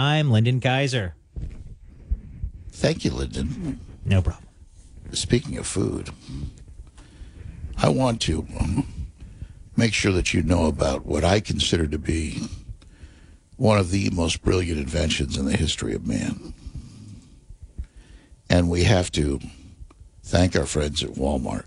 I'm Lyndon Kaiser. Thank you, Lyndon. No problem. Speaking of food, I want to make sure that you know about what I consider to be one of the most brilliant inventions in the history of man. And we have to thank our friends at Walmart.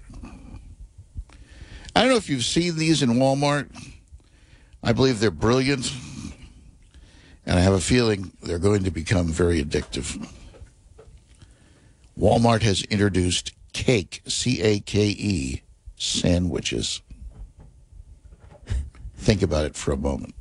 I don't know if you've seen these in Walmart. I believe they're brilliant, and I have a feeling they're going to become very addictive. Walmart has introduced Cake, C-A-K-E, sandwiches. Think about it for a moment.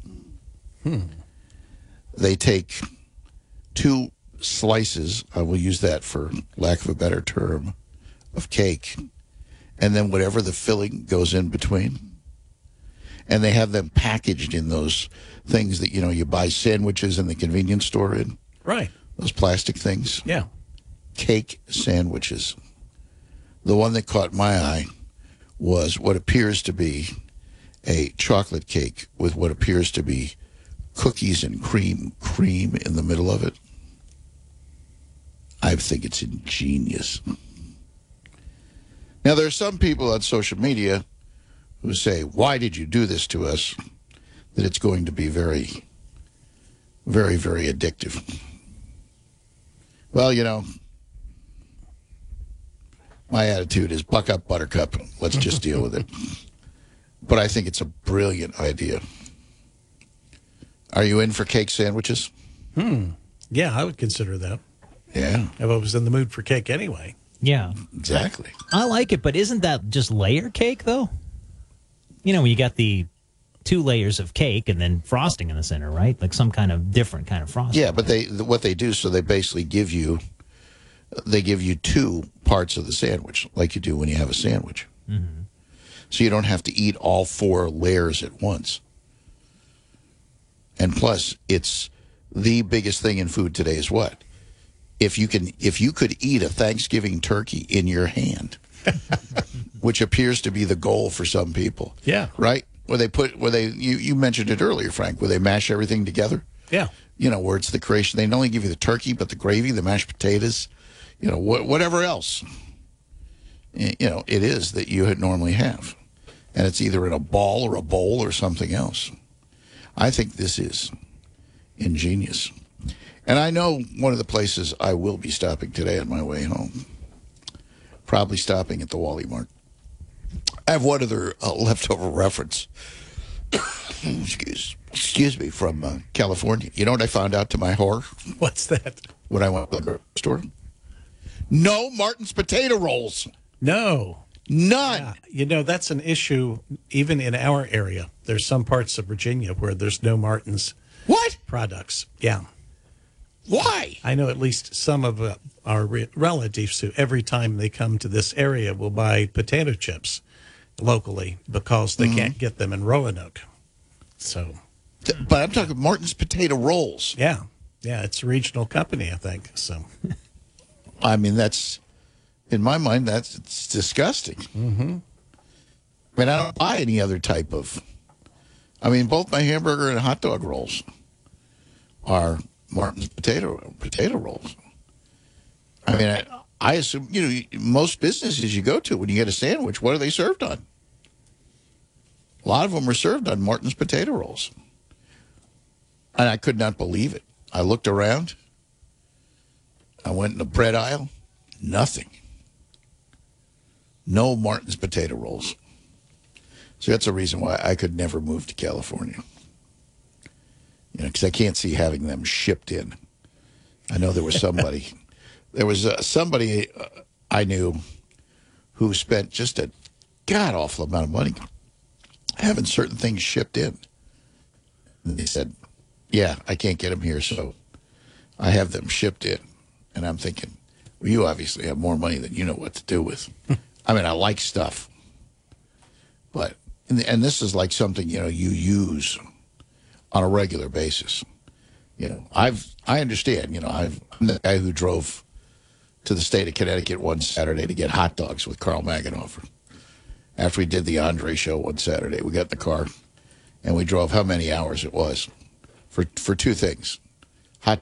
They take 2 slices, I will use that for lack of a better term, of cake, and then whatever the filling goes in between. And they have them packaged in those things that, you buy sandwiches in the convenience store in. Right. Those plastic things. Yeah. Cake sandwiches. The one that caught my eye was what appears to be a chocolate cake with what appears to be cookies and cream in the middle of it. I think it's ingenious. Now, there are some people on social media who say, why did you do this to us? That it's going to be very, very, very addictive. Well, my attitude is buck up, buttercup. Let's just deal with it. But I think it's a brilliant idea. Are you in for cake sandwiches? Yeah, I would consider that. Yeah. If I was in the mood for cake anyway. Yeah. Exactly. I like it, but isn't that just layer cake, though? You got the 2 layers of cake and then frosting in the center, right? Like some kind of different kind of frosting. Yeah, but what they do, so they basically give you 2 parts of the sandwich, like you do when you have a sandwich. Mm-hmm. So you don't have to eat all 4 layers at once. And plus, it's the biggest thing in food today is what? If you could eat a Thanksgiving turkey in your hand, which appears to be the goal for some people. Yeah. Right? You mentioned it earlier, Frank, where they mash everything together. Yeah. Where it's the creation. They not only give you the turkey, but the gravy, the mashed potatoes, whatever else, it is that you would normally have. And it's either in a ball or a bowl or something else. I think this is ingenious. And I know one of the places I will be stopping today on my way home. Probably stopping at the Wally Mart. I have one other leftover reference. Excuse me, from California. You know what I found out to my horror? What's that? When I went to the grocery store? No Martin's potato rolls. No. None. Yeah. That's an issue even in our area. There's some parts of Virginia where there's no Martin's What? products. Yeah. Why? I know at least some of our relatives who every time they come to this area will buy potato chips locally because they can't get them in Roanoke. So, But I'm talking Martin's potato rolls. yeah, it's a regional company, I think. So, I mean, that's, in my mind, it's disgusting. mm-hmm. I mean, I don't buy any other type of, both my hamburger and hot dog rolls are Martin's potato rolls. I assume, most businesses you go to, when you get a sandwich, what are they served on? A lot of them are served on Martin's potato rolls. And I could not believe it. I looked around. I went in the bread aisle. Nothing. No Martin's potato rolls. So that's a reason why I could never move to California. Because I can't see having them shipped in. I know there was somebody. Somebody I knew who spent just a god-awful amount of money having certain things shipped in. And they said, yeah, I can't get them here, so I have them shipped in. And I'm thinking, well, you obviously have more money than you know what to do with. I like stuff. But, and this is like something, you use on a regular basis. I understand, I'm the guy who drove to the state of Connecticut one Saturday to get hot dogs with Carl Magenhofer. After we did the Andre show one Saturday, we got in the car and we drove how many hours it was for 2 things.